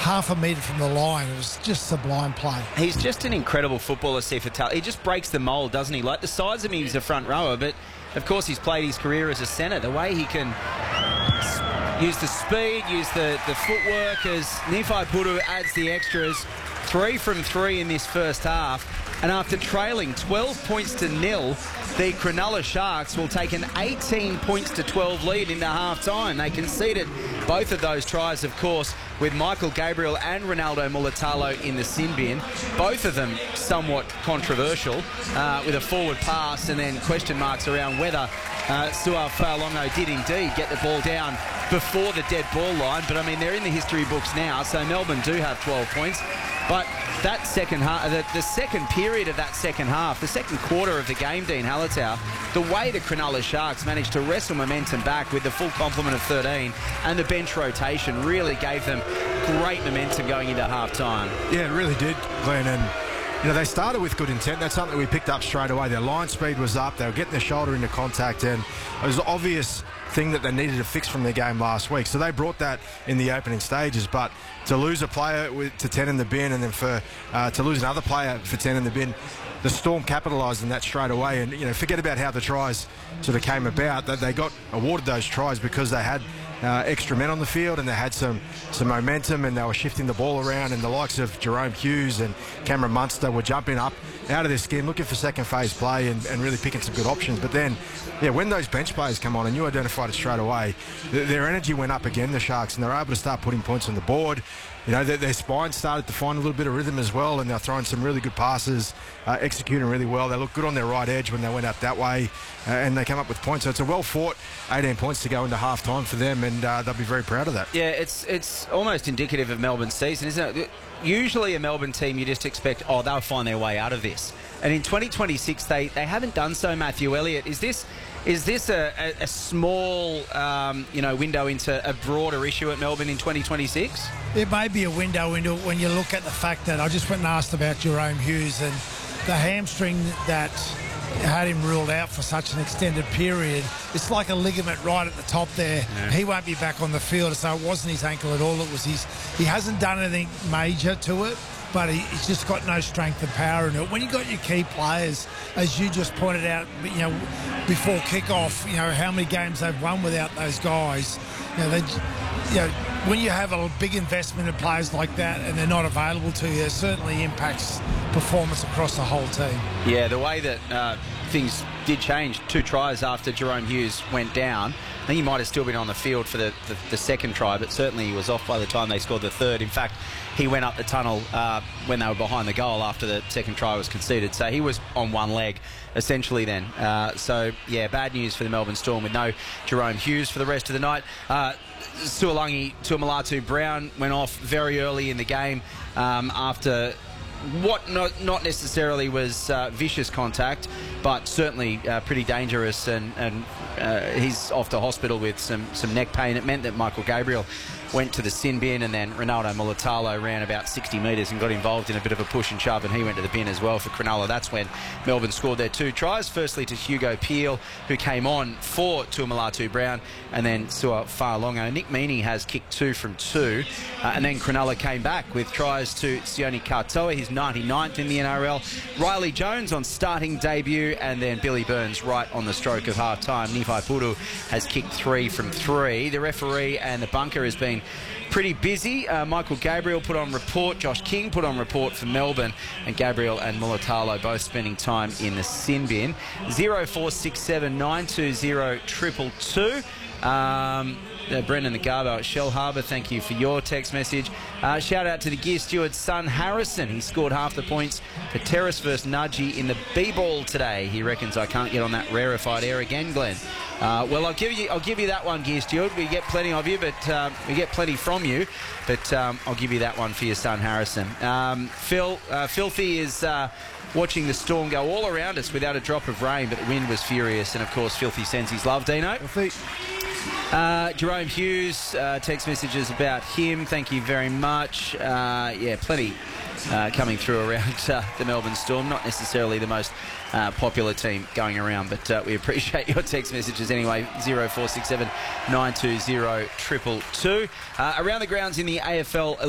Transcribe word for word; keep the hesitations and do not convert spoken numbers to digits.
half a metre from the line. It was just sublime play. He's just an incredible footballer, Sifa Tal. He just breaks the mould, doesn't he? Like the size of him, he's a front rower, but of course he's played his career as a centre. The way he can use the speed, use the, the footwork as Nifai Puru adds the extras. Three from three in this first half. And after trailing twelve points to nil, the Cronulla Sharks will take an eighteen points to twelve lead into half-time. They conceded both of those tries, of course, with Michael Gabriel and Ronaldo Mulitalo in the sin bin. Both of them somewhat controversial, uh, with a forward pass and then question marks around whether uh, Su'a Fa'alongo did indeed get the ball down before the dead ball line. But, I mean, they're in the history books now, so Melbourne do have twelve points. But that second half, the, the second period of that second half, the second quarter of the game, Dean Hallertau, the way the Cronulla Sharks managed to wrestle momentum back with the full complement of thirteen and the bench rotation really gave them great momentum going into half-time. Yeah, it really did, Glenn. And, you know, they started with good intent. That's something we picked up straight away. Their line speed was up. They were getting their shoulder into contact, and it was an obvious thing that they needed to fix from their game last week. So they brought that in the opening stages. But to lose a player with, to ten in the bin, and then for uh, to lose another player for ten in the bin, the Storm capitalised on that straight away. And, you know, forget about how the tries sort of came about. That they got awarded those tries because they had uh, extra men on the field and they had some some momentum and they were shifting the ball around, and the likes of Jerome Hughes and Cameron Munster were jumping up out of their skin, looking for second phase play and, and really picking some good options. But then, yeah, when those bench players come on, and you identified it straight away, th their energy went up again, the Sharks, and they were able to start putting points on the board. You know, their, their spine started to find a little bit of rhythm as well, and they're throwing some really good passes, uh, executing really well. They looked good on their right edge when they went out that way, uh, and they came up with points. So it's a well-fought eighteen points to go into half-time for them, and uh, they'll be very proud of that. Yeah, it's it's almost indicative of Melbourne's season, isn't it? Usually a Melbourne team, you just expect, oh, they'll find their way out of this. And in twenty twenty-six, they, they haven't done so, Matthew Elliott. Is this... Is this a, a, a small, um, you know, window into a broader issue at Melbourne in twenty twenty-six? It may be a window into it when you look at the fact that I just went and asked about Jerome Hughes, and the hamstring that had him ruled out for such an extended period, it's like a ligament right at the top there. Yeah. He won't be back on the field, so it wasn't his ankle at all. It was his. He hasn't done anything major to it, but he, he's just got no strength and power in it. When you got your key players, as you just pointed out, you know, before kick-off, you know, how many games they've won without those guys. You know, they, you know, when you have a big investment in players like that and they're not available to you, it certainly impacts performance across the whole team. Yeah, the way that uh, things did change, two tries after Jerome Hughes went down. I think he might have still been on the field for the, the, the second try, but certainly he was off by the time they scored the third. In fact, he went up the tunnel uh, when they were behind the goal after the second try was conceded. So he was on one leg, essentially, then. Uh, so, yeah, bad news for the Melbourne Storm with no Jerome Hughes for the rest of the night. Uh, Su'Alangi Tuamulatu Brown went off very early in the game um, after what not, not necessarily was uh, vicious contact, but certainly uh, pretty dangerous, and, and uh, he's off to hospital with some, some neck pain. It meant that Michael Gabriel went to the sin bin, and then Ronaldo Mulitalo ran about sixty metres and got involved in a bit of a push and shove, and he went to the bin as well for Cronulla. That's when Melbourne scored their two tries, firstly to Hugo Peel, who came on for Tuamulatu Brown, and then Su'a Fa'alongo. Nick Meaney has kicked two from two, uh, and then Cronulla came back with tries to Sione Katoa, his ninety-ninth in the N R L, Riley Jones on starting debut, and then Billy Burns right on the stroke of half-time. Nifai Puru has kicked three from three. The referee and the bunker has been pretty busy. Uh, Michael Gabriel put on report, Josh King put on report for Melbourne, and Gabriel and Mulitalo both spending time in the sin bin. zero four six seven nine two zero two two two. Um, uh, Brendan the Garbo at Shell Harbour, thank you for your text message. Uh, shout out to the gear steward's son Harrison. He scored half the points for Terrace versus Nudgee in the B-ball today. He reckons I can't get on that rarefied air again, Glenn. Uh, well, I'll give you, I'll give you that one, gear steward. We get plenty of you, but uh, we get plenty from you. But um, I'll give you that one for your son Harrison. Um, Phil, uh, Filthy is uh, watching the storm go all around us without a drop of rain, but the wind was furious, and of course Filthy sends his love. Dino. Filthy. Uh, Jerome Hughes, uh, text messages about him. Thank you very much. Uh, yeah, plenty uh, coming through around uh, the Melbourne Storm. Not necessarily the most uh, popular team going around, but uh, we appreciate your text messages anyway. zero four six seven nine two zero two two two. Uh, around the grounds in the A F L